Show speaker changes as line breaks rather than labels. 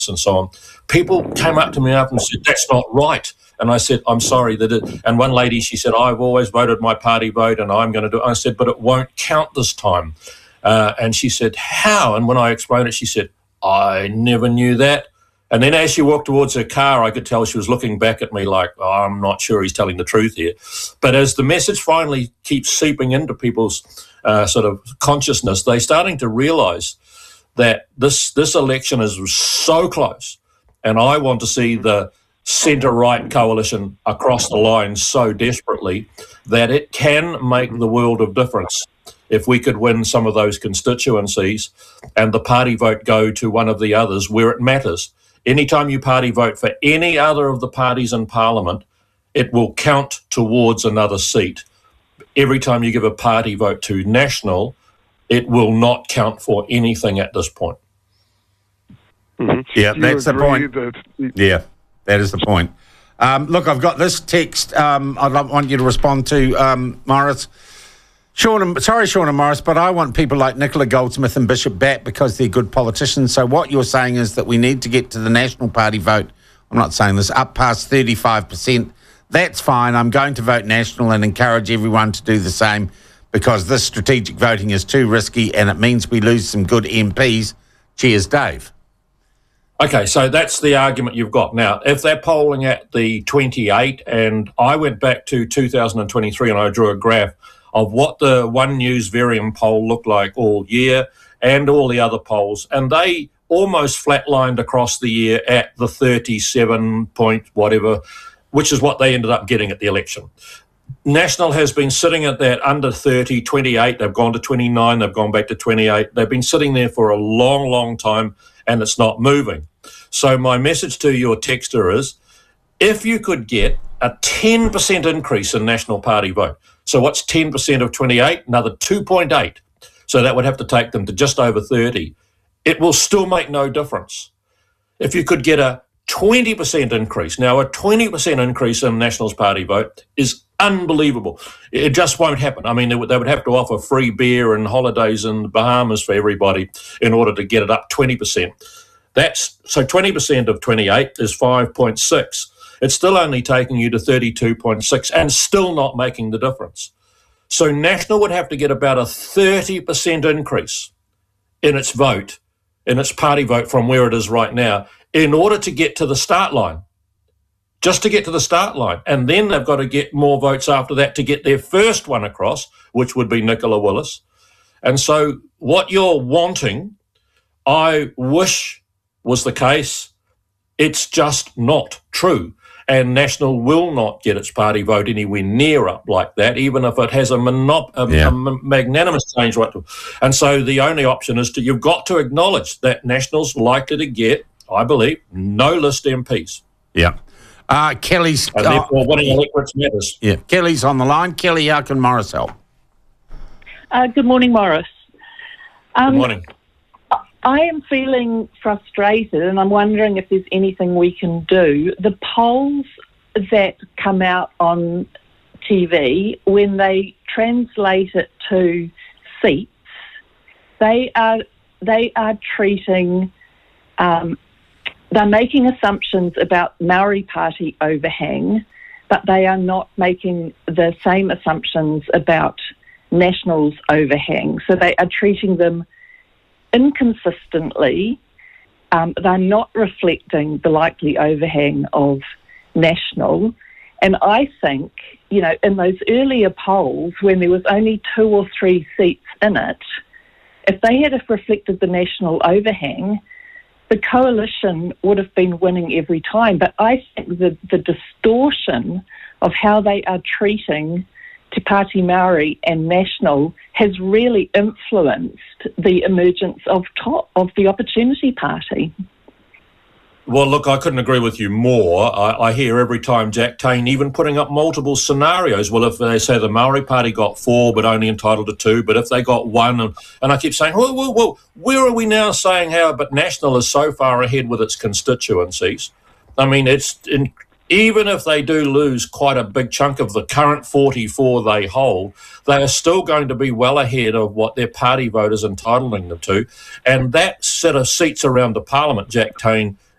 and so on. People came up to me up and said, that's not right. And I said, I'm sorry that it, and one lady, she said, I've always voted my party vote and I'm going to do it. I said, but it won't count this time. And she said, how? And when I explained it, she said, I never knew that. And then as she walked towards her car, I could tell she was looking back at me like, oh, I'm not sure he's telling the truth here. But as the message finally keeps seeping into people's sort of consciousness, they're starting to realise that this election is so close, and I want to see the centre-right coalition across the line so desperately that it can make the world of difference if we could win some of those constituencies and the party vote go to one of the others where it matters. Anytime you party vote for any other of the parties in Parliament, it will count towards another seat. Every time you give a party vote to National, it will not count for anything at this point.
Mm-hmm. Yeah, that's the point. Yeah, that is the point. Look, I've got this text I'd want you to respond to, Morris. Sean and Morris, but I want people like Nicola Goldsmith and Bishop back because they're good politicians. So what you're saying is that we need to get to the National Party vote, I'm not saying this, up past 35%. That's fine. I'm going to vote National and encourage everyone to do the same, because this strategic voting is too risky and it means we lose some good MPs. Cheers, Dave.
Okay, so that's the argument you've got. Now, if they're polling at the 28, and I went back to 2023 and I drew a graph of what the One News Varium poll looked like all year and all the other polls, and they almost flatlined across the year at the 37 point whatever, which is what they ended up getting at the election. National has been sitting at that under 30, 28, they've gone to 29, they've gone back to 28. They've been sitting there for a long, long time and it's not moving. So my message to your texter is, if you could get a 10% increase in National Party vote, so what's 10% of 28? Another 2.8. So that would have to take them to just over 30. It will still make no difference. If you could get a 20% increase, now a 20% increase in National's Party vote is unbelievable. It just won't happen. I mean, they would have to offer free beer and holidays in the Bahamas for everybody in order to get it up 20%. So 20% of 28 is 5.6. It's still only taking you to 32.6 and still not making the difference. So National would have to get about a 30% increase in its vote, in its party vote from where it is right now, in order to get to the start line, just to get to the start line. And then they've got to get more votes after that to get their first one across, which would be Nicola Willis. And so what you're wanting, I wish was the case. It's just not true. And National will not get its party vote anywhere near up like that, even if it has a magnanimous change right to. And so the only option is you've got to acknowledge that National's likely to get, I believe, no list MPs.
Yeah. Kelly's...
And therefore, winning electorates matters.
Yeah. Kelly's on the line. Kelly, how can Morris help?
Good morning, Morris.
Good morning.
I am feeling frustrated and I'm wondering if there's anything we can do. The polls that come out on TV, when they translate it to seats, they are treating, they're making assumptions about Maori Party overhang, but they are not making the same assumptions about National's overhang. So they are treating them inconsistently. They're not reflecting the likely overhang of National. And I think, in those earlier polls, when there was only 2 or 3 seats in it, if they had reflected the National overhang, the coalition would have been winning every time. But I think the distortion of how they are treating Te Pāti Māori and National has really influenced the emergence of the Opportunity Party.
Well, look, I couldn't agree with you more. I hear every time Jack Tane even putting up multiple scenarios. Well, if they say the Maori Party got 4 but only entitled to 2, but if they got 1, and I keep saying, well, where are we now saying how, but National is so far ahead with its constituencies. I mean, even if they do lose quite a big chunk of the current 44 they hold, they are still going to be well ahead of what their party vote is entitling them to. And that set of seats around the Parliament, Jack Tane,